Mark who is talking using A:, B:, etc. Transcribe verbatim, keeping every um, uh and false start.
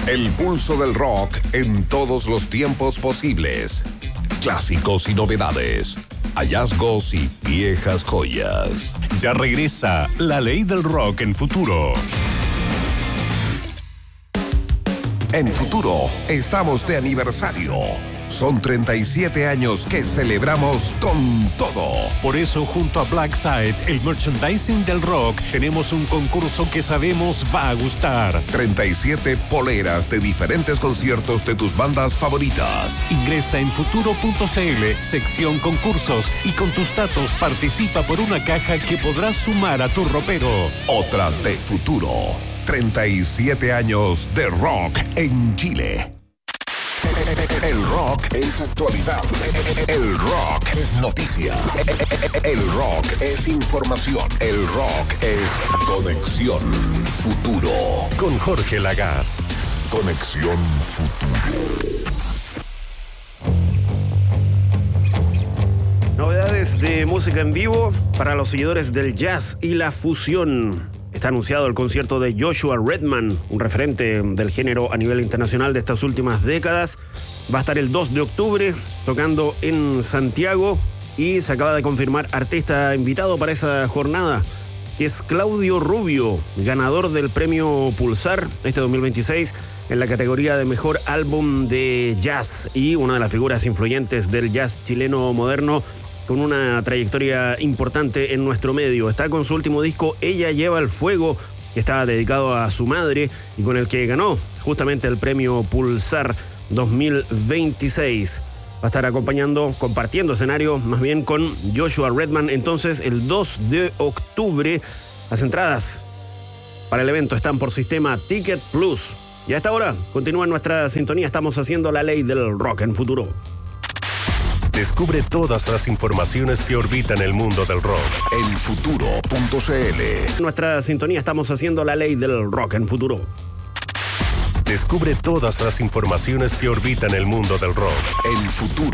A: El pulso del rock en todos los tiempos posibles. Clásicos y novedades. Hallazgos y viejas joyas.
B: Ya regresa La Ley del Rock en Futuro.
A: En Futuro estamos de aniversario. Son treinta y siete años que celebramos con todo.
B: Por eso, junto a Blackside, el merchandising del rock, tenemos un concurso que sabemos va a gustar.
A: treinta y siete poleras de diferentes conciertos de tus bandas favoritas.
B: Ingresa en futuro punto c l, sección concursos, y con tus datos participa por una caja que podrás sumar a tu ropero.
A: Otra de Futuro. treinta y siete años de rock en Chile. El rock es actualidad. El rock es noticia. El rock es información. El rock es Conexión Futuro.
B: Con Jorge Lagaz.
A: Conexión Futuro.
C: Novedades de música en vivo para los seguidores del jazz y la fusión. Está anunciado el concierto de Joshua Redman, un referente del género a nivel internacional de estas últimas décadas. Va a estar el dos de octubre tocando en Santiago y se acaba de confirmar artista invitado para esa jornada, que es Claudio Rubio, ganador del premio Pulsar este dos mil veintiséis en la categoría de mejor álbum de jazz y una de las figuras influyentes del jazz chileno moderno, con una trayectoria importante en nuestro medio. Está con su último disco Ella lleva el fuego, que está dedicado a su madre y con el que ganó justamente el premio Pulsar dos mil veintiséis. Va a estar acompañando, compartiendo escenario más bien con Joshua Redman. Entonces, el dos de octubre, las entradas para el evento están por sistema Ticket Plus. Y a esta hora continúa nuestra sintonía. Estamos haciendo La Ley del Rock en Futuro.
B: Descubre todas las informaciones que orbitan el mundo del rock
A: en futuro punto c l.
C: Nuestra sintonía, estamos haciendo La Ley del Rock en Futuro.
B: Descubre todas las informaciones que orbitan el mundo del rock
A: en Futuro